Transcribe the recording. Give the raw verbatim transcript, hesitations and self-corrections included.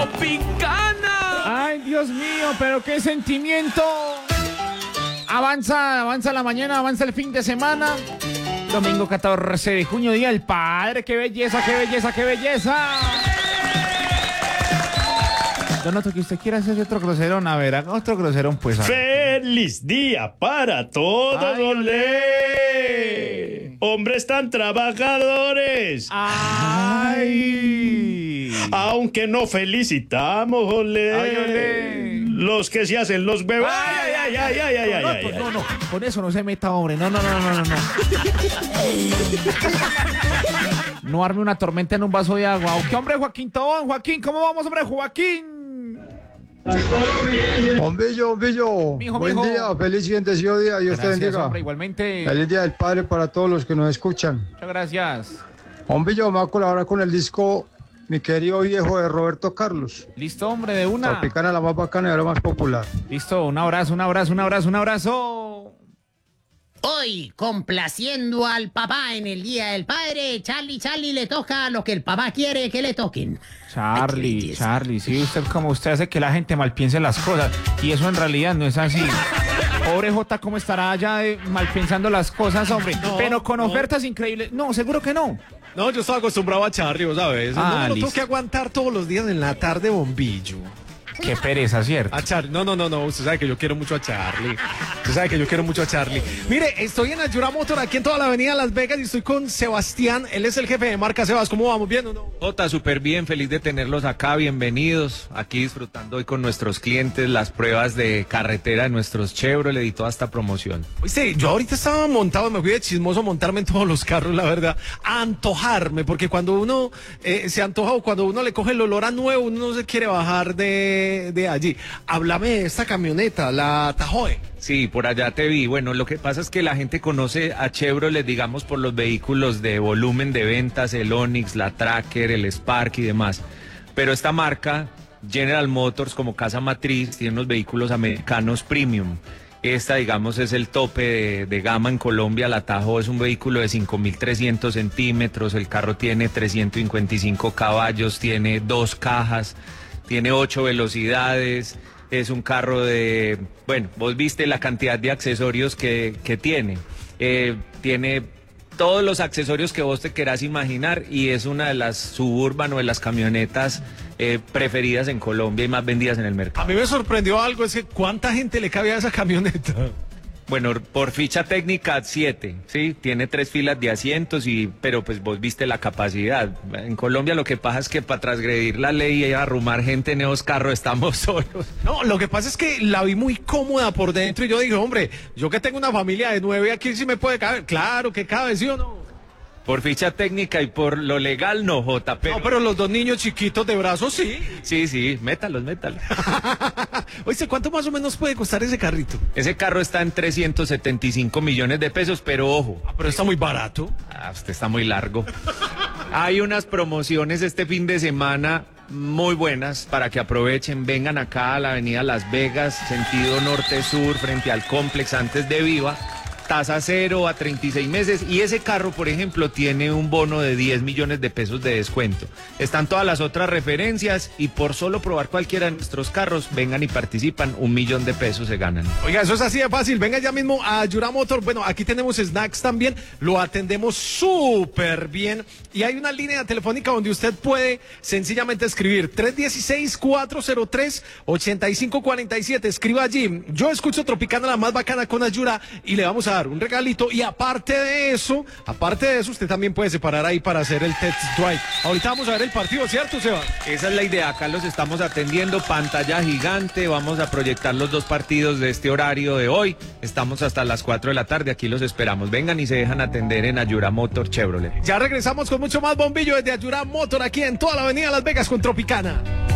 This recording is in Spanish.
Tropicana. Ay, Dios mío, pero qué sentimiento. Avanza, avanza la mañana, avanza el fin de semana. Domingo catorce de junio, Día del Padre. ¡Qué belleza, qué belleza, qué belleza! Don Otto, que usted quiera hacer otro groserón. A ver, haga otro groserón, pues. ¡Feliz día para todos, olé! ¡Hombres tan trabajadores! ¡Ay! Aunque no felicitamos, olé. ¡Ay, olé! Los que se hacen los bebés. ¡Ay, ay, ay, ay, ay, ay! No, ay, no, ay. no, no, con eso no se meta, hombre. No, no, no, no, no, no. No arme una tormenta en un vaso de agua. ¿Qué, hombre, Joaquín Tobón? Joaquín, ¿cómo vamos, hombre, Joaquín? Bombillo, bombillo. Mijo, Buen mijo. día, feliz bendecido día. Dios te Gracias, bendiga. hombre, igualmente. Feliz día del Padre para todos los que nos escuchan. Muchas gracias. Bombillo, me va a colaborar con el disco Mi querido viejo de Roberto Carlos. Listo, hombre, de una. Tropicana, la más bacana y la más popular. Listo, un abrazo, un abrazo, un abrazo, un abrazo. Hoy, complaciendo al papá en el Día del Padre, Charlie, Charlie le toca lo que el papá quiere que le toquen. Charlie, Charlie, sí, usted como usted hace que la gente malpiense las cosas. Y eso en realidad no es así. Pobre Jota, ¿cómo estará allá eh, malpensando las cosas, hombre? No, Pero con no. ofertas increíbles. No, seguro que no. No, yo estaba acostumbrado a Charlie, ¿vos sabes? Ah, no me lo listo. tengo que aguantar todos los días en la tarde, bombillo. Qué pereza, ¿cierto? A Charlie. No, no, no, no. Usted sabe que yo quiero mucho a Charlie. Usted sabe que yo quiero mucho a Charlie. Mire, estoy en Ayura Motor, aquí en toda la avenida Las Vegas, y estoy con Sebastián. Él es el jefe de marca. Sebas, ¿cómo vamos? ¿Bien o no? Jota, súper bien, feliz de tenerlos acá, bienvenidos, aquí disfrutando hoy con nuestros clientes las pruebas de carretera de nuestros Chevrolet y toda esta promoción. Oíste, yo ahorita estaba montado, me fui de chismoso a montarme en todos los carros, la verdad, a antojarme, porque cuando uno eh, se antoja o cuando uno le coge el olor a nuevo, uno no se quiere bajar de, de allí. Háblame de esta camioneta, la Tahoe. Sí, por allá te vi. Bueno, lo que pasa es que la gente conoce a Chevrolet, digamos, por los vehículos de volumen de ventas, el Onix, la Tracker, el Spark y demás. Pero esta marca, General Motors, como casa matriz, tiene unos vehículos americanos premium. Esta, digamos, es el tope de, de gama en Colombia. La Tahoe es un vehículo de cinco mil trescientos centímetros, el carro tiene trescientos cincuenta y cinco caballos, tiene dos cajas, tiene ocho velocidades. Es un carro de, bueno, vos viste la cantidad de accesorios que, que tiene. Eh, tiene todos los accesorios que vos te querás imaginar y es una de las Suburban o de las camionetas eh, preferidas en Colombia y más vendidas en el A mercado. mí me sorprendió algo, es que ¿cuánta gente le cabe a esa camioneta? Bueno, por ficha técnica, siete, ¿sí? Tiene tres filas de asientos, y pero pues vos viste la capacidad. En Colombia lo que pasa es que para transgredir la ley y arrumar gente en esos carros estamos solos. No, lo que pasa es que la vi muy cómoda por dentro y yo dije, hombre, yo que tengo una familia de nueve, aquí sí me puede caber. Claro que cabe, ¿sí o no? Por ficha técnica y por lo legal no, Jota, pero... No, pero los dos niños chiquitos de brazos sí. Sí, sí, métalos, métalos. Oye, ¿cuánto más o menos puede costar ese carrito? Ese carro está en trescientos setenta y cinco millones de pesos, pero ojo. Ah, pero está muy barato. Ah, usted está muy largo. Hay unas promociones este fin de semana muy buenas para que aprovechen. Vengan acá a la avenida Las Vegas, sentido norte-sur, frente al Complex antes de Viva. Tasa cero a treinta y seis meses, y ese carro, por ejemplo, tiene un bono de diez millones de pesos de descuento. Están todas las otras referencias y por solo probar cualquiera de nuestros carros, vengan y participan, un millón de pesos se ganan. Oiga, eso es así de fácil. Venga ya mismo a Ayura Motor. Bueno, aquí tenemos snacks también. Lo atendemos súper bien. Y hay una línea telefónica donde usted puede sencillamente escribir tres uno seis, cuatro cero tres, ocho cinco cuatro siete. Escriba allí. Yo escucho Tropicana, la más bacana, con Ayura, y le vamos a dar un regalito. Y aparte de eso, aparte de eso, usted también puede separar ahí para hacer el test drive. Ahorita vamos a ver el partido, ¿cierto, Seba? Esa es la idea, acá los estamos atendiendo, pantalla gigante, vamos a proyectar los dos partidos de este horario de hoy, estamos hasta las cuatro de la tarde, aquí los esperamos, vengan y se dejan atender en Ayura Motor Chevrolet. Ya regresamos con mucho más, bombillo, desde Ayura Motor, aquí en toda la avenida Las Vegas con Tropicana.